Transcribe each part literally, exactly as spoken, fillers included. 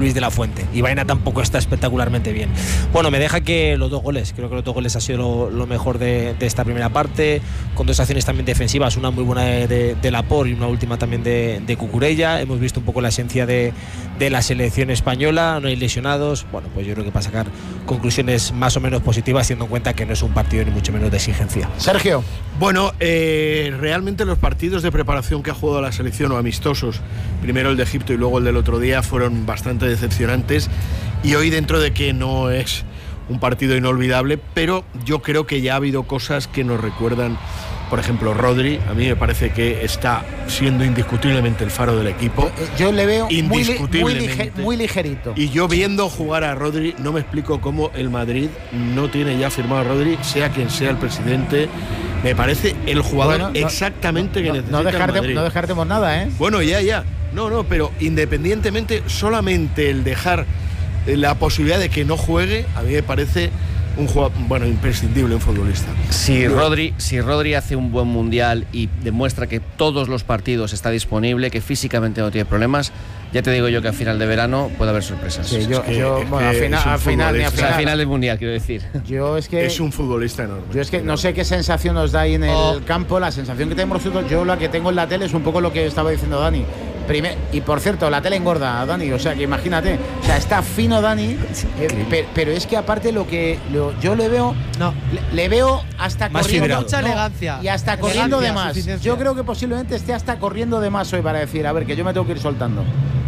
Luis de la Fuente, y Baena tampoco está espectacularmente bien. Bueno, me deja que los dos goles, creo que los dos goles ha sido lo, lo mejor de, de esta primera parte, con dos acciones también defensivas, una muy buena de, de, de Laporte y una última también de, de Cucurella. Hemos visto un poco la esencia de, de la selección española, no hay lesionados. Bueno, pues yo creo que para sacar conclusiones más o menos positivas, teniendo en cuenta que no es un partido ni mucho menos de exigencia. Sergio. Bueno, eh, realmente los partidos de preparación que ha jugado la selección, o amistosos, primero el de Egipto y luego el del otro día, fueron bastante decepcionantes, y hoy, dentro de que no es un partido inolvidable, pero yo creo que ya ha habido cosas que nos recuerdan. Por ejemplo, Rodri, a mí me parece que está siendo indiscutiblemente el faro del equipo. Yo le veo muy, muy, lige, muy ligerito. Y yo, viendo jugar a Rodri, no me explico cómo el Madrid no tiene ya firmado a Rodri, sea quien sea el presidente. Me parece el jugador bueno, no, exactamente no, que necesita no dejarte, el Madrid. No descartemos nada, ¿eh? Bueno, ya, ya. No, no, pero independientemente, solamente el dejar la posibilidad de que no juegue, a mí me parece un jugador, bueno, imprescindible, un futbolista. Si Rodri, si Rodri hace un buen mundial y demuestra que todos los partidos está disponible, que físicamente no tiene problemas, ya te digo yo que a final de verano puede haber sorpresas. Sí, yo, es que, yo es bueno, a final, a final, ni a final. A final del mundial, quiero decir. Yo es que es un futbolista enorme. Yo es que no sé qué sensación nos da ahí en el oh. campo, la sensación que tenemos nosotros. Yo la que tengo en la tele es un poco lo que estaba diciendo Dani. Primer, y por cierto, la tele engorda, Dani, o sea que imagínate, o sea, está fino Dani, eh, pero, pero es que aparte lo que lo, yo le veo, no, le, le veo hasta más corriendo, mucha no, elegancia, y hasta corriendo elegancia, de más. Yo creo que posiblemente esté hasta corriendo de más hoy para decir, a ver, que yo me tengo que ir soltando.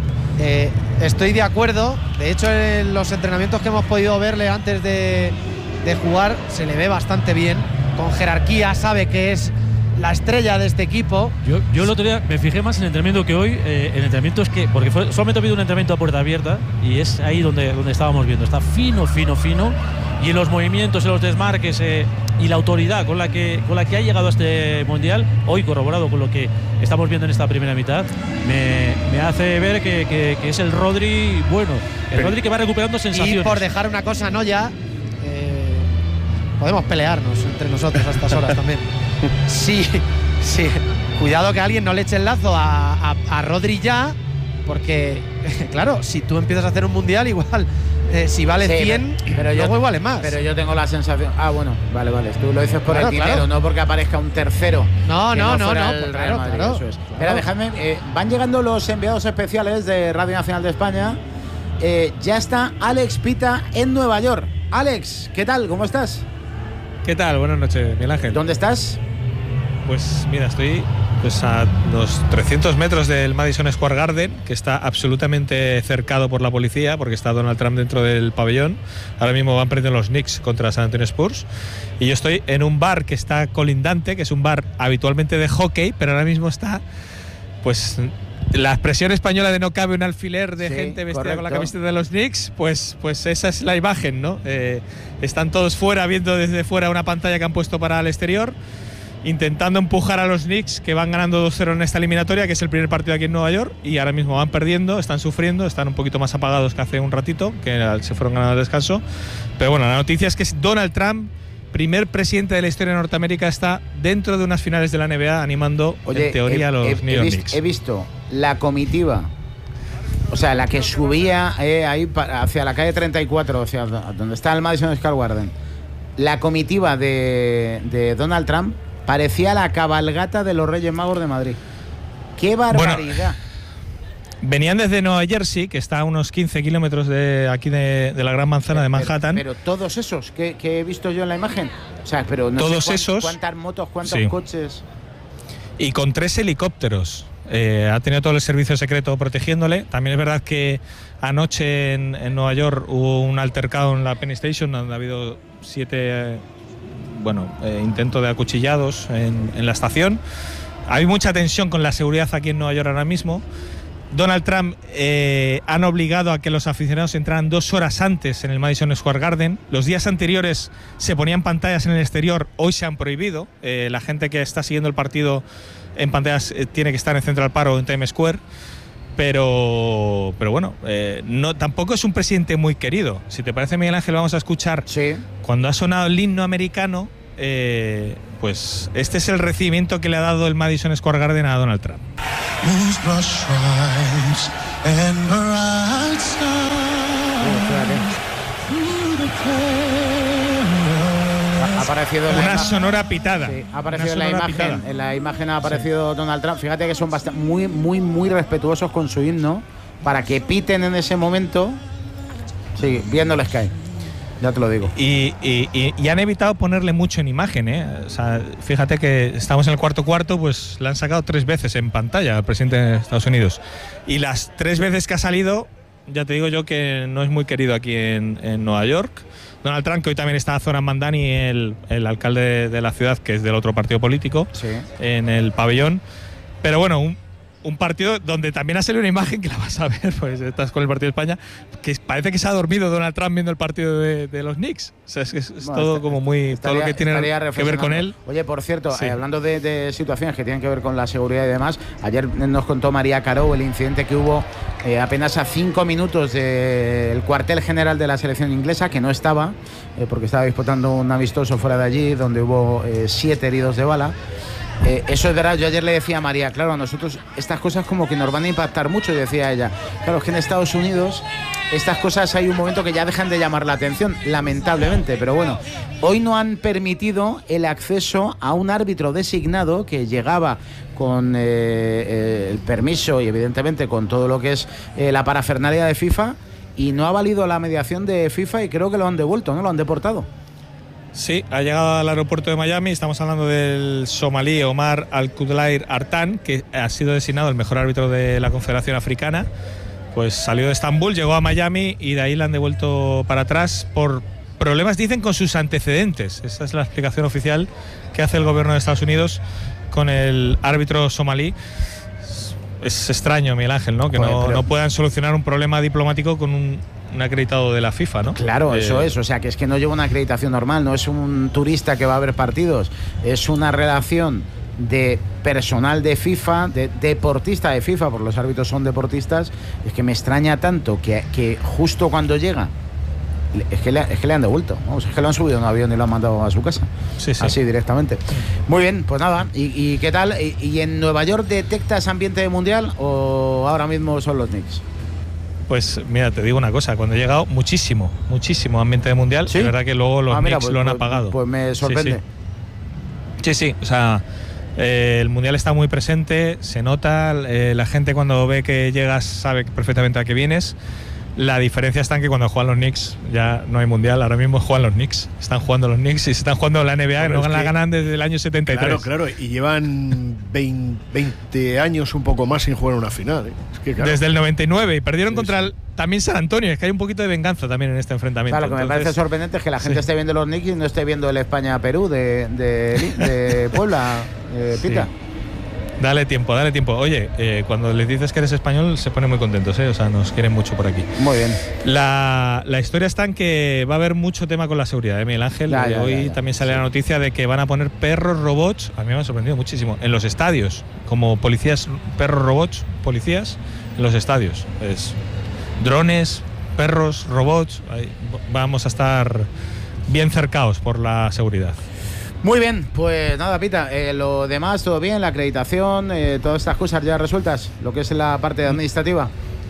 Eh, estoy de acuerdo. De hecho, en los entrenamientos que hemos podido verle antes de, de jugar, se le ve bastante bien, con jerarquía, sabe que es la estrella de este equipo. Yo, yo el otro día me fijé más en el entrenamiento que hoy. Eh, el entrenamiento es que, porque fue, solamente ha habido un entrenamiento a puerta abierta, y es ahí donde, donde estábamos viendo. Está fino, fino, fino. Y en los movimientos, en los desmarques eh, y la autoridad con la, que, con la que ha llegado a este mundial, hoy corroborado con lo que estamos viendo en esta primera mitad, me, me hace ver que, que, que es el Rodri, bueno, el Pero, Rodri que va recuperando sensaciones. Y por dejar una cosa, ¿no? Ya eh, podemos pelearnos entre nosotros a estas horas también. Sí, sí. Cuidado que alguien no le eche el lazo a, a, a Rodri ya, porque, claro, si tú empiezas a hacer un mundial, igual, eh, si vale sí, cien, pero luego yo, vale más. Pero yo tengo la sensación. Ah, bueno, vale, vale. Tú lo dices por claro, el dinero, claro. no porque aparezca un tercero. No, no, no, no. no Pues claro, Madrid, claro. Eso es. Claro. Espera, dejadme. Eh, van llegando los enviados especiales de Radio Nacional de España. Eh, ya está Alex Pita en Nueva York. Alex, ¿qué tal? ¿Cómo estás? ¿Qué tal? Buenas noches, Miguel Ángel. ¿Dónde estás? Pues mira, estoy pues a los trescientos metros del Madison Square Garden, que está absolutamente cercado por la policía porque está Donald Trump dentro del pabellón. Ahora mismo van perdiendo los Knicks contra San Antonio Spurs, y yo estoy en un bar que está colindante, que es un bar habitualmente de hockey, pero ahora mismo está pues la expresión española de no cabe un alfiler de sí, gente vestida correcto. Con la camiseta de los Knicks, pues, pues esa es la imagen, ¿no? Eh, están todos fuera, viendo desde fuera una pantalla que han puesto para el exterior, intentando empujar a los Knicks, que van ganando dos cero en esta eliminatoria, que es el primer partido aquí en Nueva York, y ahora mismo van perdiendo, están sufriendo, están un poquito más apagados que hace un ratito, que se fueron ganando al descanso. Pero bueno, la noticia es que Donald Trump, primer presidente de la historia de Norteamérica, está dentro de unas finales de la N B A animando, Oye, en teoría, he, a los he, New York he Knicks. Visto, he visto la comitiva, o sea, la que subía eh, ahí hacia la calle treinta y cuatro, o sea, donde está el Madison Square Garden, la comitiva de, de Donald Trump parecía la cabalgata de los Reyes Magos de Madrid. ¡Qué barbaridad! Bueno, venían desde Nueva Jersey, que está a unos quince kilómetros de aquí de, de la Gran Manzana pero, de Manhattan. Pero, pero todos esos que, que he visto yo en la imagen, o sea, pero no todos sé cuán, esos, cuántas motos, cuántos sí. coches. Y con tres helicópteros. Eh, ha tenido todo el servicio secreto protegiéndole. También es verdad que anoche en, en Nueva York hubo un altercado en la Penn Station, donde ha habido siete eh, bueno, eh, intentos de acuchillados en, en la estación. Hay mucha tensión con la seguridad aquí en Nueva York ahora mismo. Donald Trump eh, han obligado a que los aficionados entraran dos horas antes en el Madison Square Garden. Los días anteriores se ponían pantallas en el exterior, hoy se han prohibido. Eh, la gente que está siguiendo el partido en pantallas eh, tiene que estar en Central Park o en Times Square. Pero, pero bueno, eh, no, tampoco es un presidente muy querido. Si te parece, Miguel Ángel, vamos a escuchar sí. cuando ha sonado el himno americano. Eh, pues este es el recibimiento que le ha dado el Madison Square Garden a Donald Trump. Ha aparecido en la Una imagen. sonora pitada. Sí, ha aparecido en Una la sonora imagen. pitada. En la imagen ha aparecido Donald Trump. Fíjate que son bastante, muy, muy, muy respetuosos con su himno para que piten en ese momento. Sí, viendo el Sky. Ya te lo digo. Y, y, y, y han evitado ponerle mucho en imagen, ¿eh? O sea, fíjate que estamos en el cuarto cuarto, pues la han sacado tres veces en pantalla al presidente de Estados Unidos. Y las tres veces que ha salido, ya te digo yo que no es muy querido aquí en, en Nueva York. Donald Trump, que hoy también está Zoran Mandani, el, el alcalde de la ciudad, que es del otro partido político, Sí. en el pabellón. Pero bueno, un, un partido donde también ha salido una imagen que la vas a ver, pues estás con el partido de España, que parece que se ha dormido Donald Trump viendo el partido de, de los Knicks. O sea, es, es, es Bueno, todo está- como muy. estaría- todo lo que tiene estaría que ver con reflexionando. él. Oye, por cierto, Sí. eh, hablando de, de situaciones que tienen que ver con la seguridad y demás, ayer nos contó María Caro el incidente que hubo eh, apenas a cinco minutos del cuartel general de la selección inglesa, que no estaba, eh, porque estaba disputando un amistoso fuera de allí, donde hubo eh, siete heridos de bala. Eh, eso es verdad, yo ayer le decía a María, claro, a nosotros estas cosas como que nos van a impactar mucho, y decía ella, claro, es que en Estados Unidos estas cosas hay un momento que ya dejan de llamar la atención, lamentablemente, pero bueno, hoy no han permitido el acceso a un árbitro designado que llegaba con eh, eh, el permiso y evidentemente con todo lo que es eh, la parafernalia de FIFA, y no ha valido la mediación de FIFA y creo que lo han devuelto, ¿no? Lo han deportado. Sí, ha llegado al aeropuerto de Miami. Estamos hablando del somalí Omar Al-Kudlair Artan, que ha sido designado el mejor árbitro de la Confederación Africana. Pues salió de Estambul, llegó a Miami y de ahí la han devuelto para atrás por problemas, dicen, con sus antecedentes. Esa es la explicación oficial que hace el gobierno de Estados Unidos con el árbitro somalí. Es extraño, Miguel Ángel, ¿no? Que Joder, no, pero- no puedan solucionar un problema diplomático con un, un acreditado de la FIFA, ¿no? Claro, Eh, eso es, o sea, que es que no lleva una acreditación normal, no es un turista que va a ver partidos, es una relación de personal de FIFA, de deportista de FIFA, porque los árbitros son deportistas. Es que me extraña tanto que, que justo cuando llega, es que, le, es que le han devuelto, vamos, es que lo han subido a un avión y lo han mandado a su casa, Sí, sí. así directamente. Muy bien, pues nada, ¿y, y qué tal? ¿Y, y en Nueva York detectas ambiente de mundial o ahora mismo son los Knicks? Pues mira, te digo una cosa, cuando he llegado, muchísimo, muchísimo ambiente de mundial. ¿Sí? Es verdad que luego los Ah, mira, Knicks pues- lo han pues- apagado. Pues me sorprende. Sí, sí, sí, o sea, eh, el mundial está muy presente, se nota, eh, la gente cuando ve que llegas sabe perfectamente a qué vienes. La diferencia está en que cuando juegan los Knicks ya no hay mundial, ahora mismo juegan los Knicks, están jugando los Knicks y se están jugando la N B A, Claro, no es la que- ganan desde el año setenta y tres. Claro, claro, y llevan veinte años, un poco más, sin jugar una final. ¿eh? Es que, claro, Desde el noventa y nueve y perdieron Sí, contra sí. el, también San Antonio, es que hay un poquito de venganza también en este enfrentamiento. Claro, lo que me Entonces, parece sorprendente es que la gente sí. esté viendo los Knicks y no esté viendo el España-Perú de, de, de Puebla, eh, Sí. Pita. Dale tiempo, dale tiempo. Oye, eh, cuando les dices que eres español se ponen muy contentos, ¿eh? O sea, nos quieren mucho por aquí. Muy bien. La, la historia está en que va a haber mucho tema con la seguridad, ¿eh, Miguel Ángel? Ya, Eh, ya, Hoy ya, ya. también sale Sí. la noticia de que van a poner perros robots, a mí me ha sorprendido muchísimo, en los estadios, como policías, perros robots, policías, en los estadios. Es drones, perros, robots, ahí vamos a estar bien cercados por la seguridad. Muy bien, pues nada, Pita, eh, lo demás, todo bien, la acreditación, eh, todas estas cosas ya resueltas, lo que es la parte administrativa.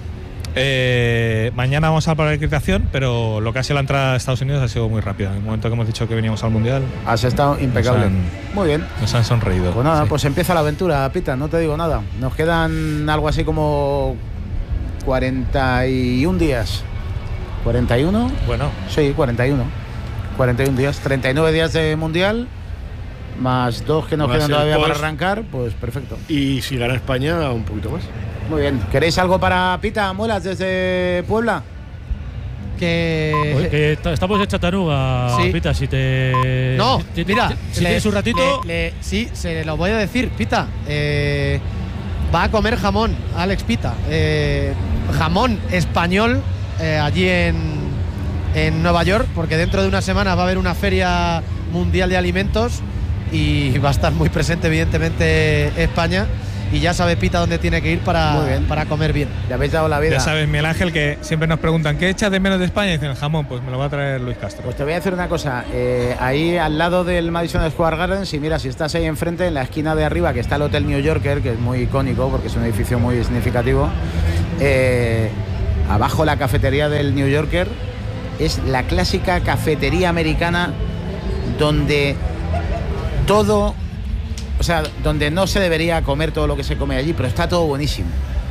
Eh, mañana vamos a por la acreditación, pero lo que ha sido la entrada a Estados Unidos ha sido muy rápida. En el momento que hemos dicho que veníamos al Mundial, Has estado impecable. Nos han- Muy bien. nos han sonreído. Pues nada, Sí. pues empieza la aventura, Pita, no te digo nada. Nos quedan algo así como cuarenta y un días. ¿cuarenta y uno? Bueno, Sí, cuarenta y uno. cuarenta y un días, treinta y nueve días de mundial, más dos que nos Más quedan el todavía para post. arrancar, pues perfecto. y si gana España, un poquito más. Muy bien. ¿Queréis algo para Pita Muelas desde Puebla? Que. Oye, que est- estamos en Chattanooga, Sí. Pita, si te. No, si- mira, si, si le- tienes un ratito. le- le- sí, se lo voy a decir, Pita. Eh, va a comer jamón, Alex Pita. Eh, jamón español eh, allí en, en Nueva York, porque dentro de una semana va a haber una feria mundial de alimentos y va a estar muy presente, evidentemente, España. Y ya sabe Pita dónde tiene que ir para, Muy bien. para comer bien. Le habéis dado la vida. ya sabes, Miguel Ángel, que siempre nos preguntan ¿qué echas de menos de España? Y dicen el jamón, pues me lo va a traer Luis Castro. Pues te voy a decir una cosa, eh, ahí al lado del Madison Square Garden, si mira, si estás ahí enfrente, en la esquina de arriba, que está el Hotel New Yorker, que es muy icónico porque es un edificio muy significativo, eh, abajo la cafetería del New Yorker, es la clásica cafetería americana donde todo, o sea, donde no se debería comer todo lo que se come allí, pero está todo buenísimo.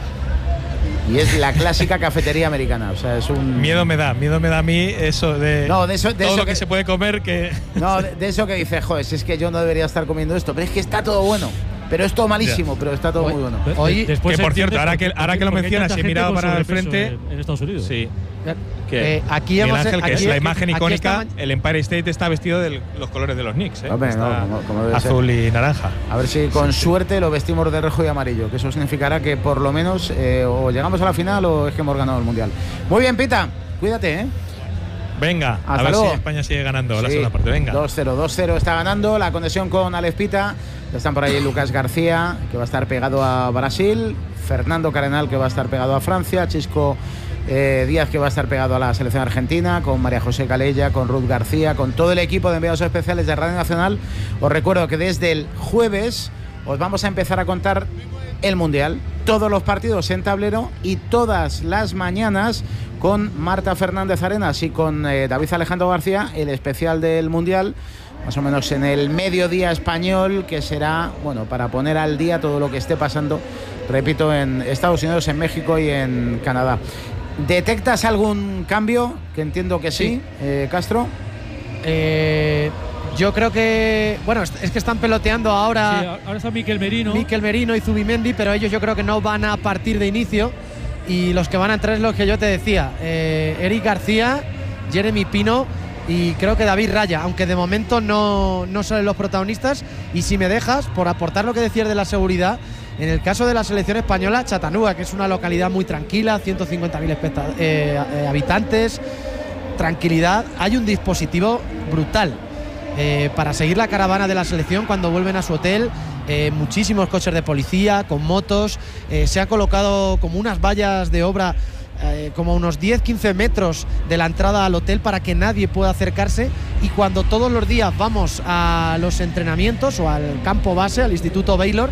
Y es la clásica cafetería americana. O sea, es un. Miedo me da, miedo me da a mí eso de. No, de eso. De todo eso lo que, que se puede comer que. No, de, de eso que dices, joder, si es que yo no debería estar comiendo esto, pero es que está todo bueno. Pero es todo malísimo, yeah. pero está todo Hoy, muy bueno. Hoy, que por cierto, ahora que, ahora que lo mencionas, he mirado para el frente. En, en Estados Unidos. Sí. Que, eh, aquí Miguel hemos, Ángel, que aquí, es la imagen icónica, está, el Empire State está vestido de los colores de los Knicks, ¿eh? Hombre, no, como, como debe azul ser. Y naranja. A ver si con sí, suerte sí. lo vestimos de rojo y amarillo, que eso significará que por lo menos eh, o llegamos a la final o es que hemos ganado el Mundial. Muy bien, Pita, cuídate, ¿eh? Venga, Hasta a ver luego. si España sigue ganando sí, la segunda parte. Venga. dos cero, dos cero está ganando. La conexión con Alex Pita. Están por ahí Lucas García, que va a estar pegado a Brasil. Fernando Carenal, que va a estar pegado a Francia. Chisco eh, Díaz, que va a estar pegado a la selección argentina. Con María José Calella, con Ruth García, con todo el equipo de enviados especiales de Radio Nacional. Os recuerdo que desde el jueves os vamos a empezar a contar el Mundial. Todos los partidos en tablero y todas las mañanas con Marta Fernández Arenas y con eh, David Alejandro García, el especial del Mundial, más o menos en el mediodía español, que será, bueno, para poner al día todo lo que esté pasando, repito, en Estados Unidos, en México y en Canadá. ¿Detectas algún cambio? Que entiendo que sí, sí. Eh, Castro. Eh... Yo creo que, bueno, es que están peloteando ahora. Sí, ahora está Mikel Merino. Mikel Merino y Zubimendi, pero ellos yo creo que no van a partir de inicio. Y los que van a entrar es los que yo te decía: eh, Eric García, Jeremy Pino y creo que David Raya, aunque de momento no, no salen los protagonistas. Y si me dejas, por aportar lo que decías de la seguridad, en el caso de la selección española, Chattanooga, que es una localidad muy tranquila, ciento cincuenta mil eh, eh, habitantes, tranquilidad, hay un dispositivo brutal. Eh, para seguir la caravana de la selección cuando vuelven a su hotel, eh, muchísimos coches de policía con motos, eh, se ha colocado como unas vallas de obra eh, como unos diez a quince metros de la entrada al hotel para que nadie pueda acercarse, y cuando todos los días vamos a los entrenamientos o al campo base, al Instituto Baylor,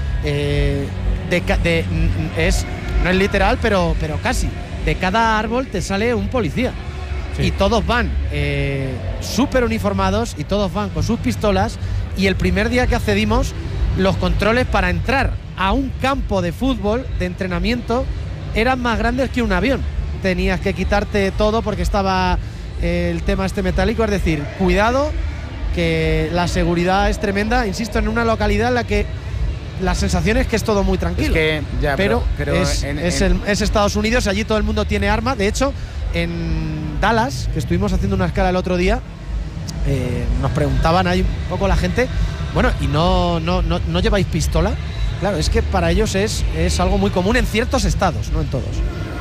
eh, de, de, es, no es literal, pero, pero casi, de cada árbol te sale un policía. Sí. Y todos van eh, súper uniformados y todos van con sus pistolas, y el primer día que accedimos, los controles para entrar a un campo de fútbol de entrenamiento eran más grandes que un avión. Tenías que quitarte todo porque estaba eh, el tema este metálico, es decir, cuidado, que la seguridad es tremenda, insisto, en una localidad en la que la sensación es que es todo muy tranquilo. Es que, ya, pero, pero, pero es, en, es, en... el, es Estados Unidos, allí todo el mundo tiene arma. De hecho, en Dallas, que estuvimos haciendo una escala el otro día, eh, nos preguntaban ahí un poco la gente, bueno, ¿y no, no, no, no lleváis pistola? Claro, es que para ellos es, es algo muy común en ciertos estados, no en todos.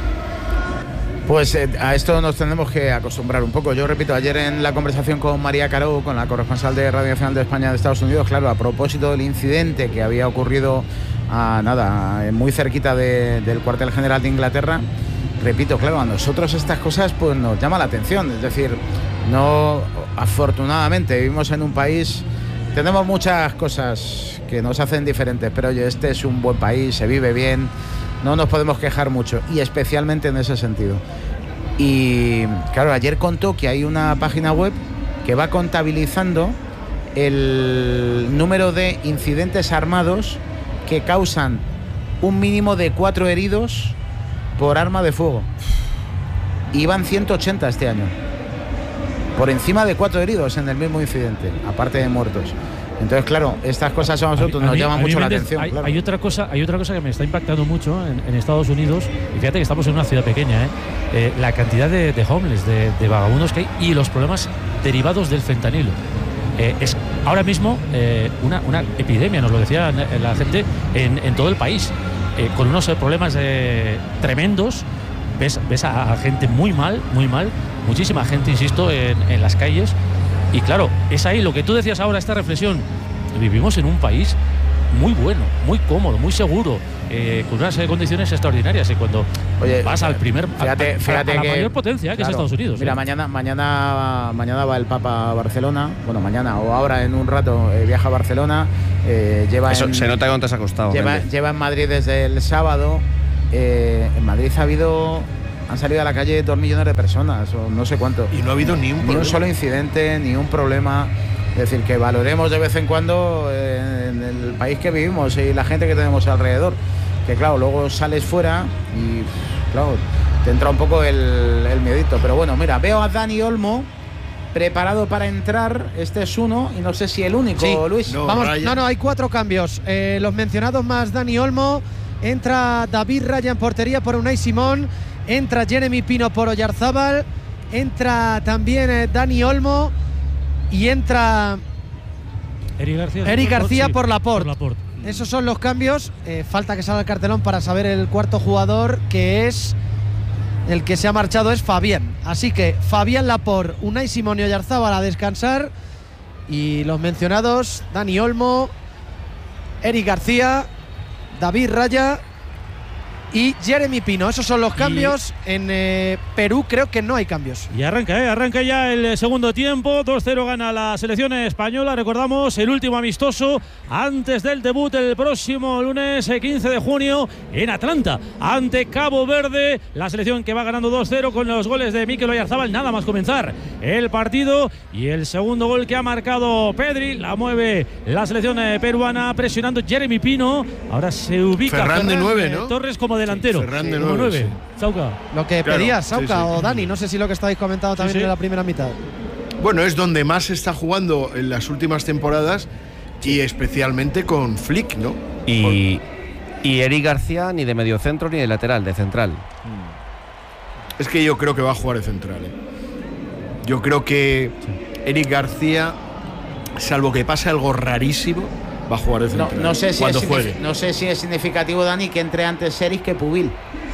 Pues eh, a esto nos tenemos que acostumbrar un poco. Yo repito, ayer en la conversación con María Caro, con la corresponsal de Radio Nacional de España de Estados Unidos, claro, a propósito del incidente que había ocurrido a nada, muy cerquita de, del cuartel general de Inglaterra, repito, claro, a nosotros estas cosas pues nos llama la atención. Es decir, no, afortunadamente vivimos en un país, tenemos muchas cosas que nos hacen diferentes, pero oye, este es un buen país, se vive bien, no nos podemos quejar mucho, y especialmente en ese sentido. Y claro, ayer contó que hay una página web que va contabilizando el número de incidentes armados que causan un mínimo de cuatro heridos por arma de fuego. Y van ciento ochenta este año, por encima de cuatro heridos en el mismo incidente, aparte de muertos. Entonces, claro, estas cosas a nosotros a mí, nos a mí, llaman mucho la Méndez, atención. Hay, claro. hay, otra cosa, hay otra cosa que me está impactando mucho en, en Estados Unidos, y fíjate que estamos en una ciudad pequeña, ¿eh? Eh, la cantidad de, de homeless, de, de vagabundos que hay, y los problemas derivados del fentanilo. Eh, es ahora mismo eh, una, una epidemia, nos lo decía la gente, en, en todo el país, eh, con unos problemas eh, tremendos. Ves, ves a, a gente muy mal, muy mal, muchísima gente, insisto, en, en las calles. Y claro, es ahí lo que tú decías ahora, esta reflexión. Vivimos en un país muy bueno, muy cómodo, muy seguro, eh, con unas condiciones extraordinarias. Y cuando Oye, vas al primer, fíjate, a, fíjate a la que, mayor potencia, que claro, es Estados Unidos. Mira, ¿eh? mañana, mañana, mañana va el Papa a Barcelona. Bueno, mañana o ahora en un rato eh, viaja a Barcelona. Eh, lleva Eso en, se nota cuánto te has acostado. Lleva, lleva en Madrid desde el sábado. Eh, en Madrid ha habido han salido a la calle dos millones de personas, o no sé cuánto. Y no ha habido ni un Ni problema. un solo incidente, ni un problema. Es decir, que valoremos de vez en cuando eh, en el país que vivimos y la gente que tenemos alrededor. Que claro, luego sales fuera y claro, te entra un poco el, el miedito. Pero bueno, mira, veo a Dani Olmo preparado para entrar. Este es uno y no sé si el único, Sí. Luis. No, Vamos, Raya. no, no, hay cuatro cambios. Eh, los mencionados más Dani Olmo. Entra David Raya en portería por Unai Simón. Entra Jeremy Pino por Oyarzábal. Entra también eh, Dani Olmo. Y entra Eric García, Eric García sí, por Laporte. por Laporte. Esos son los cambios. Eh, falta que salga el cartelón para saber el cuarto jugador, que es el que se ha marchado, es Fabián. Así que Fabián Laporte, Unai Simón y Oyarzábal a descansar. Y los mencionados, Dani Olmo, Eric García, David Raya y Jeremy Pino. Esos son los cambios. En eh, Perú creo que no hay cambios. Y arranca, ¿eh? arranca ya el segundo tiempo. dos cero gana la selección española. Recordamos el último amistoso antes del debut el próximo lunes quince de junio en Atlanta ante Cabo Verde. La selección que va ganando dos cero con los goles de Mikel Oyarzábal. Nada más comenzar el partido. Y el segundo gol que ha marcado Pedri. La mueve la selección peruana presionando Jeremy Pino. Ahora se ubica Ferran de nueve, ¿no? Torres como delantero. Sí, Ferran de como nueve, nueve. Sauca. Lo que Claro, pedías, sí, Sauca sí. o Dani. No sé si lo que estáis comentando también sí. en la primera mitad. Bueno, es donde más se está jugando en las últimas temporadas y especialmente con Flick, ¿no? Y, y Eric García ni de mediocentro ni de lateral, de central. Es que yo creo que va a jugar de central, ¿eh? Yo creo que Eric García, salvo que pase algo rarísimo, va a jugar de No, central. no sé si cuando es juegue. signifi- no sé si es significativo, Dani, que entre antes Eric que Pubil.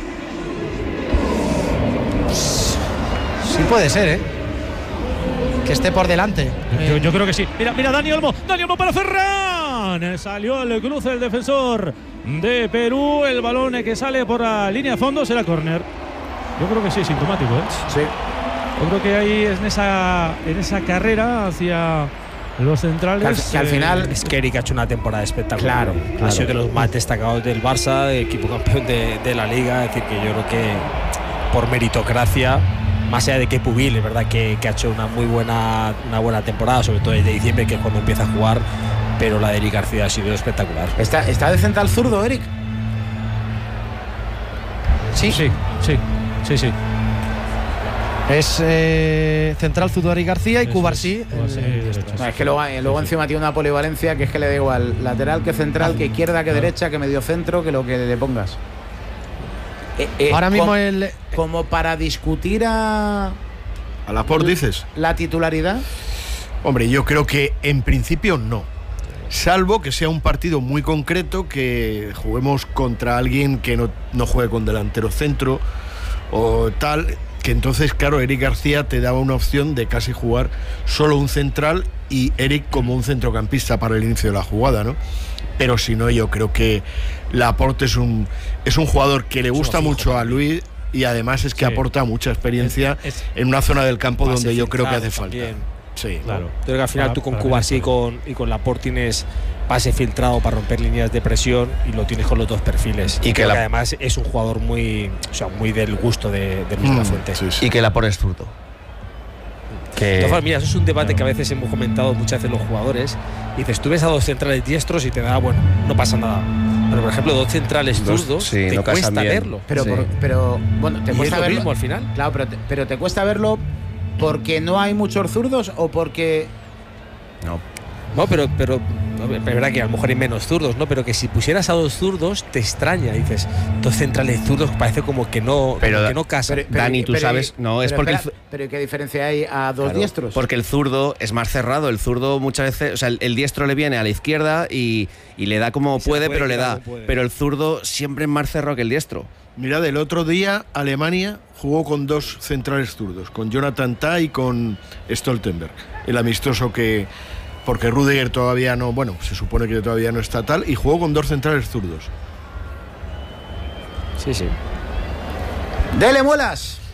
Sí puede ser, ¿eh? Que esté por delante. Yo, yo creo que sí. Mira, mira, Dani Olmo. Dani Olmo para Ferran. Salió el cruce del defensor de Perú. El balón que sale por la línea de fondo será córner. Yo creo que sí, sintomático, ¿eh? Sí. Yo creo que ahí en esa, en esa carrera hacia los centrales. Que al- que al eh, final- Es que Eric ha hecho una temporada espectacular. Claro, Ha claro. sido de los más destacados del Barça, equipo campeón de, de la Liga. Es decir, que yo creo que por meritocracia, más allá de que Pubil, es verdad que, que ha hecho una muy buena, una buena temporada, sobre todo desde diciembre, que es cuando empieza a jugar, pero la de Eric García ha sido espectacular. ¿Está, está de central zurdo, Eric? Sí, sí, sí, sí, sí. Es eh, central Zudori García y Eso Cubarsí. es, Cubarsí, el- derecho. No, es que luego, eh, luego encima tiene una polivalencia que es que le da igual lateral que central, que izquierda, que derecha, que medio centro, que lo que le pongas. Eh, eh, Ahora mismo com- el. como para discutir a ¿A Laporte dices? la titularidad. Hombre, yo creo que en principio no. Salvo que sea un partido muy concreto, que juguemos contra alguien que no, no juegue con delantero centro o tal, que entonces, claro, Eric García te daba una opción de casi jugar solo un central y Eric como un centrocampista para el inicio de la jugada, ¿no? Pero si no, yo creo que Laporte es un, es un jugador que le gusta fijo mucho a Luis y además es que Sí. aporta mucha experiencia Es- es- en una zona del campo Pase donde yo creo que hace filtrado falta. también. Sí, Claro. Yo creo que al final Para- tú con para Cubarsí y Venezuela. con, y con Laporte tienes pase filtrado para romper líneas de presión y lo tienes con los dos perfiles. Y Y que creo la- que además es un jugador muy, o sea, muy del gusto de, de Luis de la Mm, Fuente. sí, sí. Y que Laporte es zurdo. De Que todas formas, mira, eso es un debate que a veces hemos comentado muchas veces los jugadores. Y dices, tú ves a dos centrales diestros y te da, bueno, no pasa nada. Pero por ejemplo, dos centrales Dos- zurdos, sí, te no casan cuesta bien. verlo. Pero, Sí. por- pero bueno, te Y es cuesta lo verlo. mismo al final. Claro, pero te, pero te cuesta verlo porque no hay muchos zurdos o porque. no. No, pero, pero no, es verdad que a lo mejor hay menos zurdos, ¿no? Pero que si pusieras a dos zurdos, te extraña. Dices, dos centrales zurdos parece como que no, Pero- como que no casan. Pero- pero- Dani, tú pero- sabes, no, es pero porque el espera, pero ¿qué diferencia hay a dos Claro, diestros? Porque el zurdo es más cerrado. El zurdo muchas veces, o sea, el, el diestro le viene a la izquierda y, y le da como Se puede, puede pero le quitar da. como puede. Pero el zurdo siempre es más cerrado que el diestro. Mira, del otro día Alemania jugó con dos centrales zurdos, con Jonathan Tah y con Stoltenberg, el amistoso que, porque Rudiger todavía no, bueno, se supone que todavía no está tal, y jugó con dos centrales zurdos. Sí, sí. ¡Dele muelas!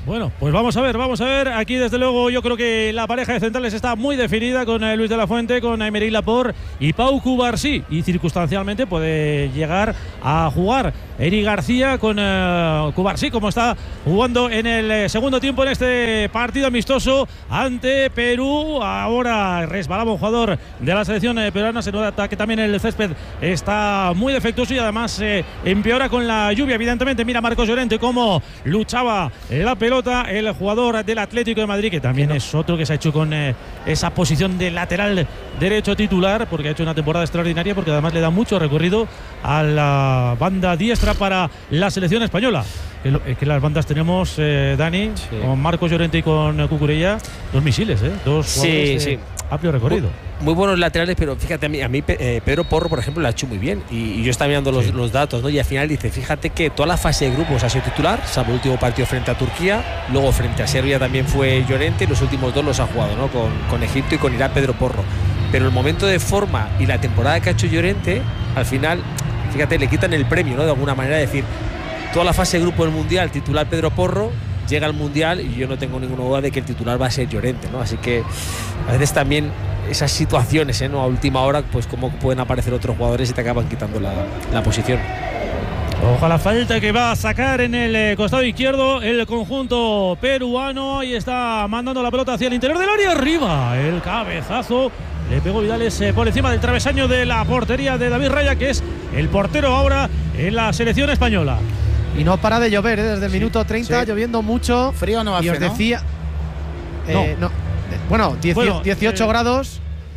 Bueno, pues vamos a ver, vamos a ver. Aquí, desde luego, yo creo que la pareja de centrales está muy definida con eh, Luis de la Fuente, con Aymeric Laporte y Pau Cubarsí. Y circunstancialmente puede llegar a jugar Eric García con eh, Cubarsí, como está jugando en el eh, segundo tiempo en este partido amistoso ante Perú. Ahora resbalaba un jugador de la selección eh, peruana. Se nota que también el césped está muy defectuoso y además eh, empeora con la lluvia, evidentemente. Mira Marcos Llorente cómo luchaba la pelota. El jugador del Atlético de Madrid, que también es otro que se ha hecho con eh, esa posición de lateral derecho titular, porque ha hecho una temporada extraordinaria, porque además le da mucho recorrido a la banda diestra para la selección española. Que, lo, que las bandas tenemos, eh, Dani, sí. con Marcos Llorente y con Cucurella, dos misiles, ¿eh? dos jugadores sí, de sí. amplio recorrido. Muy, muy buenos laterales, pero fíjate, a mí, a mí eh, Pedro Porro, por ejemplo, lo ha hecho muy bien. Y, y yo estaba mirando los, sí. los datos, ¿no? Y al final dice, fíjate que toda la fase de grupos ha sido titular, salvo el último partido frente a Turquía, luego frente a Serbia también fue Llorente, y los últimos dos los ha jugado, ¿no? Con, con Egipto y con Irak Pedro Porro. Pero el momento de forma y la temporada que ha hecho Llorente, al final, fíjate, le quitan el premio, ¿no? De alguna manera, decir, toda la fase de grupo del Mundial, titular Pedro Porro, llega al Mundial y yo no tengo ninguna duda de que el titular va a ser Llorente, ¿no? Así que a veces también esas situaciones, ¿eh? ¿no? A última hora, pues cómo pueden aparecer otros jugadores y te acaban quitando la, la posición. Ojo a la falta que va a sacar en el costado izquierdo el conjunto peruano. Y está mandando la pelota hacia el interior del área. Arriba el cabezazo. Le pegó Vidales eh, por encima del travesaño de la portería de David Raya, que es el portero ahora en la selección española. Y no para de llover, ¿eh? Desde el sí, minuto treinta, sí. lloviendo mucho. Frío no hace, y os decía, ¿no? Eh, no. Bueno, bueno dieciocho eh, grados.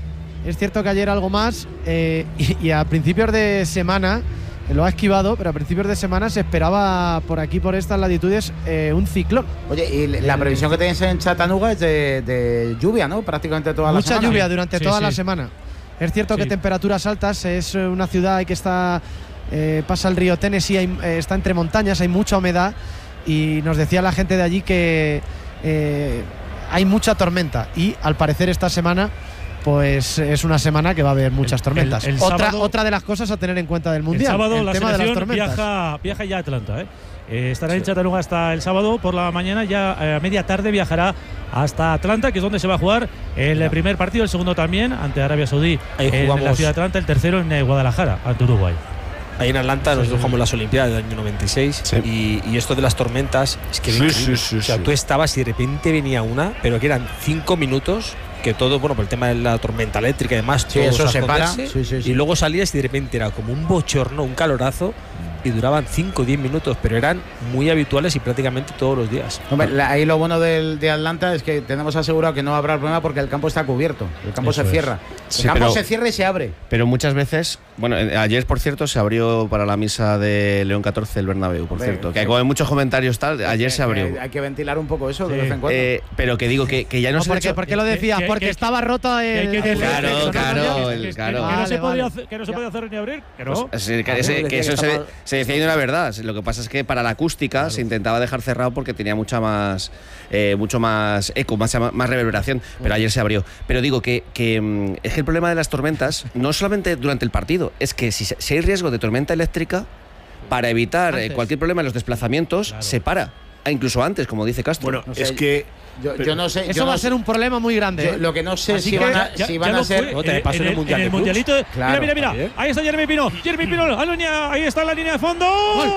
Es cierto que ayer algo más. Eh, y, y a principios de semana, eh, lo ha esquivado, pero a principios de semana se esperaba por aquí, por estas latitudes, eh, un ciclón. Oye, y la previsión que tenéis en Chattanooga es de, de lluvia, ¿no? Prácticamente toda la semana. Mucha lluvia durante sí, toda sí. la semana. Es cierto sí. que temperaturas altas, es una ciudad que está. Eh, pasa el río Tennessee, hay, eh, está entre montañas, hay mucha humedad y nos decía la gente de allí que eh, hay mucha tormenta y al parecer esta semana pues es una semana que va a haber muchas tormentas. El, el otra, sábado, otra de las cosas a tener en cuenta del Mundial, el sábado el la tema de las selección tormentas. Viaja, viaja ya a Atlanta, ¿eh? Eh, estará sí. en Chattanooga hasta el sábado por la mañana, ya eh, a media tarde viajará hasta Atlanta, que es donde se va a jugar el ya. primer partido, el segundo también ante Arabia Saudí en la ciudad de Atlanta, el tercero en eh, Guadalajara ante Uruguay. Ahí en Atlanta nosotros jugamos las Olimpiadas del año noventa y seis sí. y, y esto de las tormentas es que sí, sí, sí, o sea, sí. tú estabas y de repente venía una, pero que eran cinco minutos, que todo, bueno, por el tema de la tormenta eléctrica y demás, sí, todo eso se para sí, sí, sí. y luego salías y de repente era como un bochorno, un calorazo, y duraban cinco o diez minutos, pero eran muy habituales y prácticamente todos los días. Hombre, la, ahí lo bueno del, de Atlanta es que tenemos asegurado que no habrá problema porque el campo está cubierto, el campo Eso se cierra. Sí, el campo pero, se cierra y se abre. Pero muchas veces, bueno, ayer por cierto se abrió para la misa de León catorce el Bernabéu, por Hombre, cierto, que sí. hay muchos comentarios tal, ayer sí, se abrió. Hay que ventilar un poco eso sí. de vez en cuando. Eh, pero que digo que, que ya no, no se ¿por, hecho, ¿Por qué lo decías? Que, porque que, estaba roto el, que, que, el, claro, el, el, claro, el, el, claro. Que, que, no se vale, podía vale. hacer, que no se podía hacer ni abrir, que no. Pues, que, que, ese, que eso se, se decía y no era verdad. Lo que pasa es que para la acústica claro. se intentaba dejar cerrado porque tenía mucha más, eh, mucho más eco, más, más reverberación. Pero ayer se abrió. Pero digo que, que es que el problema de las tormentas no solamente durante el partido, es que si, si hay riesgo de tormenta eléctrica, para evitar eh, cualquier problema en los desplazamientos, claro. se para. Incluso antes, como dice Castro. Bueno, no sé, es que yo, yo no sé. Eso yo va no a ser un problema muy grande. Yo, ¿eh? lo que no sé Así si que van a, ya, si ya van a ser. No, te pasó en, en el, mundial en el mundialito. Claro. Mira, mira, mira. Ahí está Jeremy Pino. Jeremy Pino, a la línea, ahí está la línea de fondo.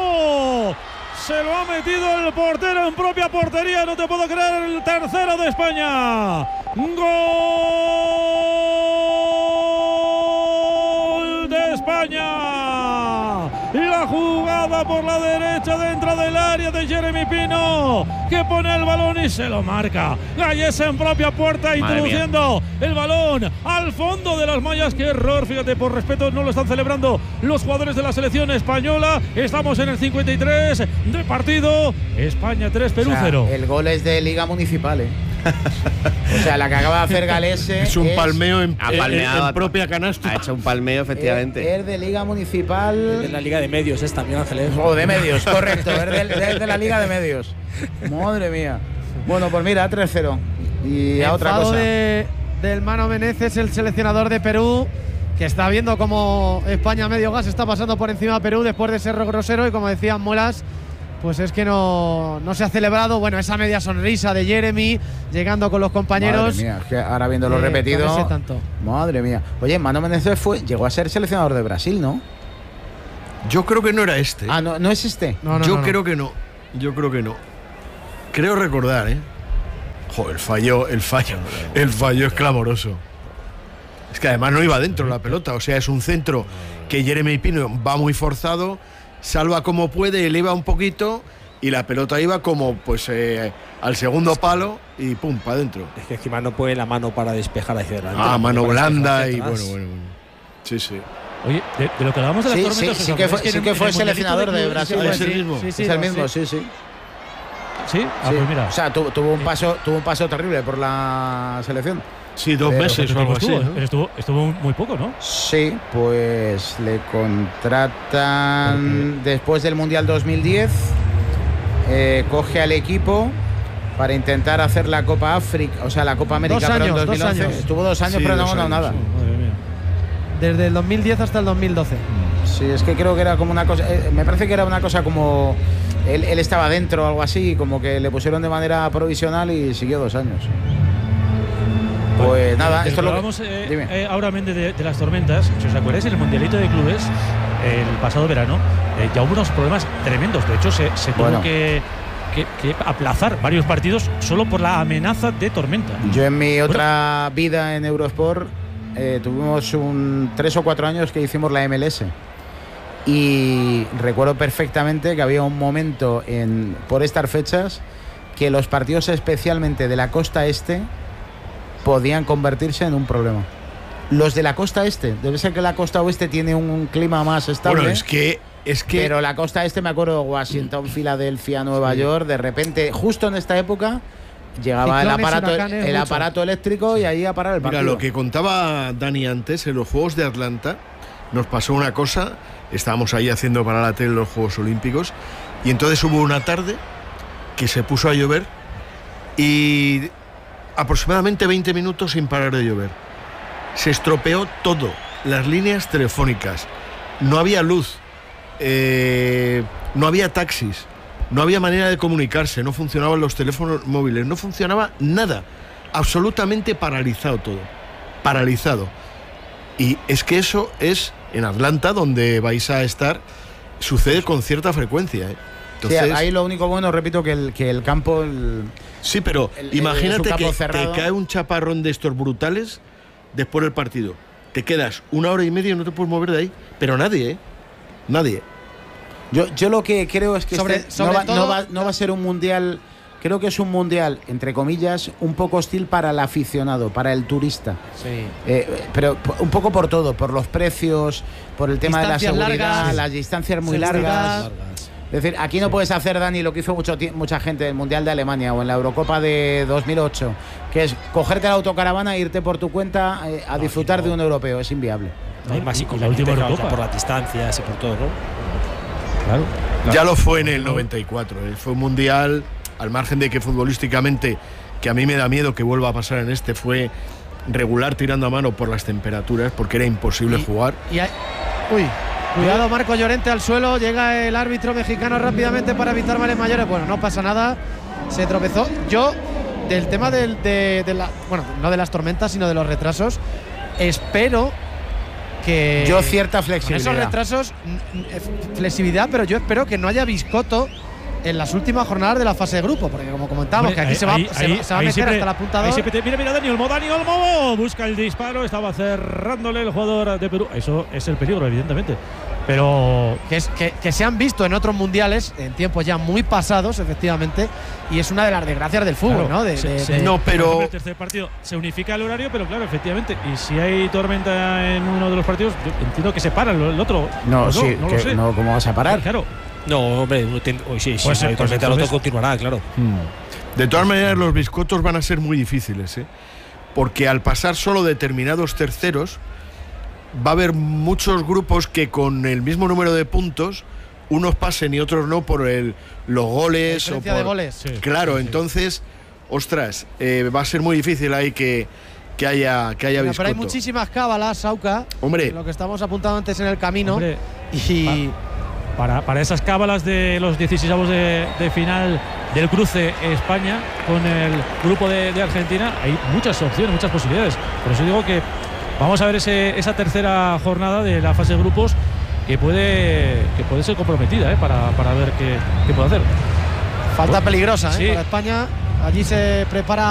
¡Gol! Se lo ha metido el portero en propia portería. No te puedo creer, el tercero de España. ¡Gol de España! La jugada por la derecha dentro del área de Jeremy Pino, que pone el balón y se lo marca. Gallese en propia puerta, Madre introduciendo mía. el balón al fondo de las mallas. ¡Qué error! Fíjate, por respeto no lo están celebrando los jugadores de la selección española. Estamos en el cincuenta y tres de partido. España tres, Perú cero. O sea, el gol es de Liga Municipal, ¿eh? O sea, la que acaba de hacer Galese es un palmeo en, ha en, palmeado, en propia canasta. Ha hecho un palmeo, efectivamente. Es, es de Liga Municipal. Es de la Liga de Medios, es también, Ángeles. O de Medios, correcto. Es de, de, de la Liga de Medios. Madre mía. Bueno, pues mira, tres cero. Y a otra cosa. De, del Mano Menezes, el seleccionador de Perú, que está viendo cómo España a medio gas está pasando por encima de Perú después de ser grosero y, como decían Muelas, pues es que no, no se ha celebrado. Bueno, esa media sonrisa de Jeremy llegando con los compañeros. Madre mía, es que ahora viéndolo eh, repetido. con ese tanto. Madre mía. Oye, Mano Menezes fue, llegó a ser seleccionador de Brasil, ¿no? Yo creo que no era este. Ah, no, no es este. No, no, Yo no, no. creo que no. Yo creo que no. Creo recordar, ¿eh? Joder, el fallo, el fallo, el fallo es clamoroso. Es que además no iba dentro la pelota, o sea, es un centro que Jeremy Pino va muy forzado, salva como puede, eleva un poquito y la pelota iba como pues eh, al segundo palo y pum, para adentro. Es que encima no pone la mano para despejar hacia adelante. Ah, mano Para blanda despejar y hacia bueno, atrás. bueno, bueno. Sí, sí. Oye, de, de lo que hablamos de las Sí, tormentas. sí, o sí sea, que fue, es que sí en que el- fue en el mundialito seleccionador de clubes, Brasil. Ah, es sí, el mismo. Sí, sí, es el no, mismo, sí. sí, sí. Sí, ah, Sí. pues mira. O sea, tu- tuvo un paso, tuvo un paso terrible por la selección. Sí, dos Pero meses o ¿Cuánto algo tiempo así, estuvo? ¿no? Pero estuvo, estuvo muy poco, ¿no? Sí, pues le contratan después del Mundial dos mil diez, eh, coge al equipo para intentar hacer la Copa África, o sea, la Copa América, Dos pero en años, dos mil once. dos años. Estuvo dos años, Sí, pero no dos ganó años, nada. sí. Madre mía. Desde el dos mil diez hasta el dos mil doce. Sí, es que creo que era como una cosa, eh, me parece que era una cosa como él, él estaba dentro o algo así, como que le pusieron de manera provisional y siguió dos años. Pues nada, De esto lo es que lo que, hablábamos eh, dime. eh, ahora de, de las tormentas. Si os acordáis, en el Mundialito de Clubes, el pasado verano, eh, ya hubo unos problemas tremendos. De hecho, se, se tuvo Bueno. que, que, que aplazar varios partidos solo por la amenaza de tormenta. Yo en mi otra vida en Eurosport eh, tuvimos un tres o cuatro años que hicimos la M L S y recuerdo perfectamente que había un momento en por estas fechas que los partidos especialmente de la costa este podían convertirse en un problema. Los de la costa este, debe ser que la costa oeste tiene un clima más estable. Bueno, es que es que Pero la costa este, me acuerdo, Washington, Filadelfia, Nueva York, de repente, justo en esta época, llegaba el Ciclones, aparato, huracanes, el mucho. aparato eléctrico y ahí a parar el Mira, partido. lo que contaba Dani antes, en los Juegos de Atlanta nos pasó una cosa, estábamos ahí haciendo para la tele los Juegos Olímpicos y entonces hubo una tarde que se puso a llover y aproximadamente veinte minutos sin parar de llover. Se estropeó todo, las líneas telefónicas, no había luz, eh, no había taxis, no había manera de comunicarse, no funcionaban los teléfonos móviles, no funcionaba nada, absolutamente paralizado todo, paralizado. Y es que eso es en Atlanta, donde vais a estar, sucede con cierta frecuencia, ¿eh? Sí, ahí lo único bueno, repito, que el, que el campo... el- Sí, pero El- el- imagínate es un que campo te cerrado. cae un chaparrón de estos brutales después del partido. Te quedas una hora y media y no te puedes mover de ahí. Pero nadie, ¿eh? Nadie. Yo, yo lo que creo es que Sobre- este sobre no, va, todo- no, va, no va a ser un mundial, creo que es un mundial, entre comillas, un poco hostil para el aficionado, para el turista. Sí. Eh, pero p- un poco por todo, por los precios, por el tema de la Distancias seguridad, largas, las distancias muy seguridad. largas. Es decir, aquí no puedes hacer, Dani, lo que hizo mucho, ti- mucha gente en el Mundial de Alemania o en la Eurocopa de dos mil ocho, que es cogerte la autocaravana e irte por tu cuenta eh, a disfrutar de un europeo. Es inviable. Hay más Y- y la inconvenientes, última claro, Eurocopa. por las distancias y por todo, ¿no? Claro. Ya lo fue en el noventa y cuatro. ¿eh? Fue un mundial, al margen de que futbolísticamente, que a mí me da miedo que vuelva a pasar en este, fue regular tirando a mano por las temperaturas, porque era imposible Y- jugar. Y hay- Uy, cuidado, Marco Llorente al suelo. Llega el árbitro mexicano rápidamente para evitar males mayores. Bueno, no pasa nada. Se tropezó. Yo, del tema del- de, de la. Bueno, no de las tormentas, sino de los retrasos, espero que. Yo cierta Con flexibilidad. esos retrasos, n- n- flexibilidad, pero yo espero que no haya biscoto en las últimas jornadas de la fase de grupo, porque como comentábamos, Hombre, que aquí ahí- se va, ahí- se va- se va a ahí meter siempre- hasta la punta ahí dos. siempre te- Mira, mira, Dani Olmo, Dani Olmo busca el disparo, estaba cerrándole el jugador de Perú. Eso es el peligro, evidentemente. Pero Que, es- que- que se han visto en otros mundiales en tiempos ya muy pasados, efectivamente, y es una de las desgracias del fútbol, Claro, ¿no? De- se- de- se- de- No, por pero ejemplo, el tercer partido se unifica el horario, pero claro, efectivamente. Y si hay tormenta en uno de los partidos, yo entiendo que se para el, el otro. No, ¿O sí, no, que- lo sé. no, ¿cómo vas a parar? Claro. No, hombre, uno tiene- oh, sí, sí, Pues, si hay pues tormenta, el otro entonces- continuará, claro. de todas maneras los biscotos van a ser muy difíciles, ¿eh? Porque al pasar solo determinados terceros, va a haber muchos grupos que con el mismo número de puntos, unos pasen y otros no por el, los goles. o diferencia por, de goles. Sí, Claro, sí, sí. entonces, ostras, eh, va a ser muy difícil ahí que, que haya, que haya Mira, pero hay biscoto. muchísimas cábalas, Sauca, Hombre, lo que estamos apuntando antes en el camino. Hombre, y para, para esas cábalas de los dieciseisavos de, de final del cruce España con el grupo de, de Argentina, hay muchas opciones, muchas posibilidades. Por eso digo que vamos a ver ese, esa tercera jornada de la fase de grupos que puede, que puede ser comprometida, ¿eh? para, para ver qué, qué puede hacer. Falta peligrosa, ¿eh? Sí. Para España. Allí se prepara